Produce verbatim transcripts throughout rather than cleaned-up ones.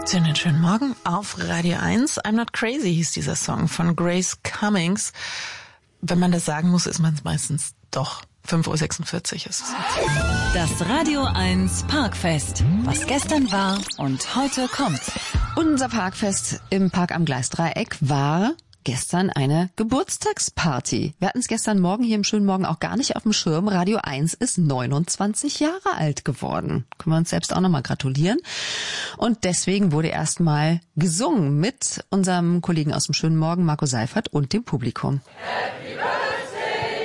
Einen schönen Morgen auf Radio eins. I'm Not Crazy hieß dieser Song von Grace Cummings. Wenn man das sagen muss, ist man es meistens doch. fünf Uhr sechsundvierzig ist es. Das Radio eins Parkfest. Was gestern war und heute kommt. Unser Parkfest im Park am Gleisdreieck war gestern eine Geburtstagsparty. Wir hatten es gestern Morgen hier im schönen Morgen auch gar nicht auf dem Schirm. Radio eins ist neunundzwanzig Jahre alt geworden. Können wir uns selbst auch nochmal gratulieren. Und deswegen wurde erstmal gesungen mit unserem Kollegen aus dem schönen Morgen, Marco Seifert, und dem Publikum. Happy Birthday,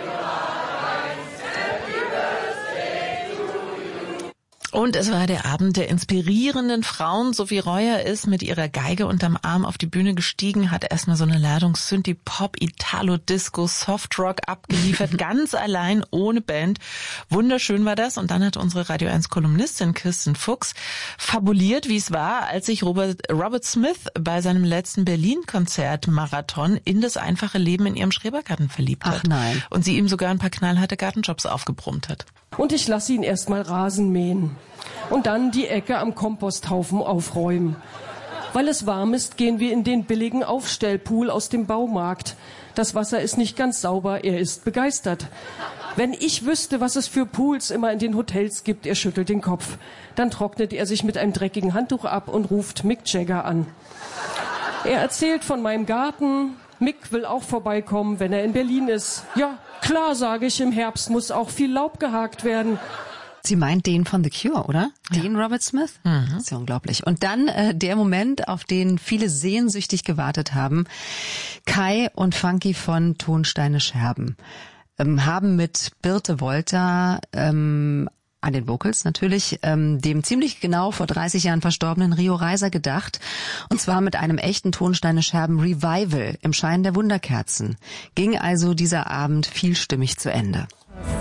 Happy Birthday to you. Und es war der Abend der inspirierenden Frauen. Sophie Reuer ist mit ihrer Geige unterm Arm auf die Bühne gestiegen, hat erstmal so eine Ladung Synthie-Pop, Italo-Disco, Softrock abgeliefert, ganz allein, ohne Band. Wunderschön war das. Und dann hat unsere Radio eins Kolumnistin Kirsten Fuchs fabuliert, wie es war, als sich Robert, Robert Smith bei seinem letzten Berlin-Konzert-Marathon in das einfache Leben in ihrem Schrebergarten verliebt hat. Ach nein. Und sie ihm sogar ein paar knallharte Gartenjobs aufgebrummt hat. Und ich lasse ihn erstmal Rasen mähen und dann die Ecke am Komposthaufen aufräumen. Weil es warm ist, gehen wir in den billigen Aufstellpool aus dem Baumarkt. Das Wasser ist nicht ganz sauber, er ist begeistert. Wenn ich wüsste, was es für Pools immer in den Hotels gibt, er schüttelt den Kopf. Dann trocknet er sich mit einem dreckigen Handtuch ab und ruft Mick Jagger an. Er erzählt von meinem Garten. Mick will auch vorbeikommen, wenn er in Berlin ist. Ja, klar, sage ich, im Herbst muss auch viel Laub gehakt werden. Sie meint den von The Cure, oder? Ja. Den Robert Smith? Mhm. Das ist ja unglaublich. Und dann äh, der Moment, auf den viele sehnsüchtig gewartet haben. Kai und Funky von Tonsteine Scherben ähm, haben mit Birte Wolter ähm, an den Vocals natürlich, ähm, dem ziemlich genau vor dreißig Jahren verstorbenen Rio Reiser gedacht. Und zwar mit einem echten Tonsteine Scherben Revival im Schein der Wunderkerzen. Ging also dieser Abend vielstimmig zu Ende.